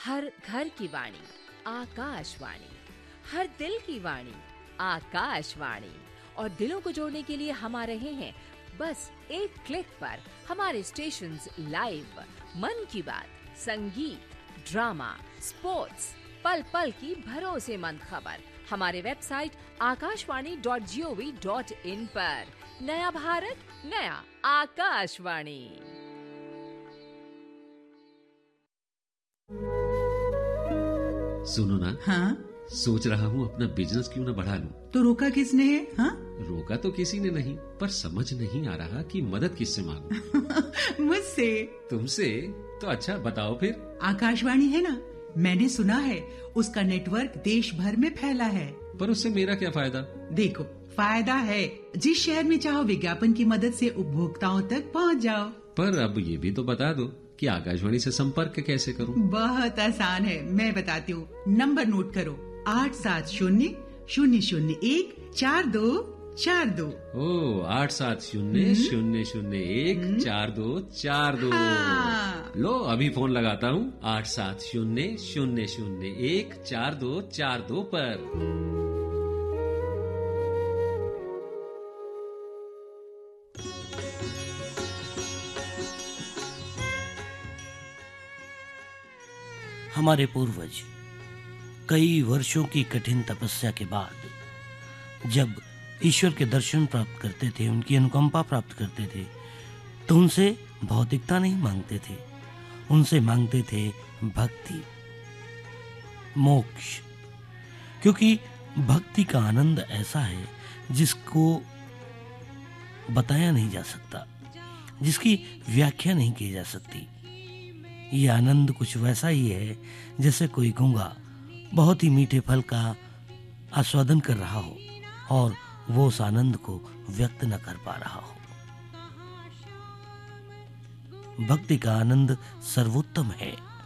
हर घर की वाणी आकाशवाणी, हर दिल की वाणी आकाशवाणी। और दिलों को जोड़ने के लिए हम आ रहे हैं बस एक क्लिक पर। हमारे स्टेशंस लाइव, मन की बात, संगीत, ड्रामा, स्पोर्ट्स, पल पल की भरोसेमंद खबर हमारे वेबसाइट akashvani.gov.in पर। नया भारत, नया आकाशवाणी। सुनो ना। हाँ? सोच रहा हूँ अपना बिजनेस क्यों ना बढ़ा लूं। तो रोका किसने है? हाँ? रोका तो किसी ने नहीं, पर समझ नहीं आ रहा कि मदद किससे मांगूं। मुझसे। तुमसे? तो अच्छा बताओ फिर। आकाशवाणी है ना, मैंने सुना है उसका नेटवर्क देश भर में फैला है। पर उससे मेरा क्या फायदा? देखो, फायदा है। जिस शहर में चाहो विज्ञापन की मदद से उपभोक्ताओं तक पहुंच जाओ। पर अब ये भी तो बता दो कि आकाशवाणी से संपर्क कैसे करूं? बहुत आसान है, मैं बताती हूँ। नंबर नोट करो, 870-001-4242। ओ 870-001-4242। हाँ। लो अभी फोन लगाता हूँ 870-001-4242 पर। हमारे पूर्वज कई वर्षों की कठिन तपस्या के बाद जब ईश्वर के दर्शन प्राप्त करते थे, उनकी अनुकंपा प्राप्त करते थे, तो उनसे भौतिकता नहीं मांगते थे, उनसे मांगते थे भक्ति, मोक्ष। क्योंकि भक्ति का आनंद ऐसा है जिसको बताया नहीं जा सकता, जिसकी व्याख्या नहीं की जा सकती। ये आनंद कुछ वैसा ही है जैसे कोई गूंगा बहुत ही मीठे फल का आस्वादन कर रहा हो और वो उस आनंद को व्यक्त न कर पा रहा हो। भक्ति का आनंद सर्वोत्तम है।